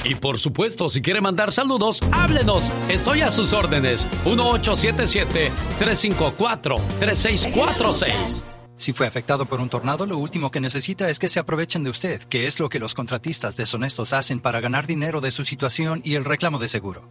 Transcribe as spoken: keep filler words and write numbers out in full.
Y por supuesto, si quiere mandar saludos, háblenos. Estoy a sus órdenes. uno ocho siete siete, tres cinco cuatro, tres seis cuatro seis. Si fue afectado por un tornado, lo último que necesita es que se aprovechen de usted, que es lo que los contratistas deshonestos hacen para ganar dinero de su situación y el reclamo de seguro.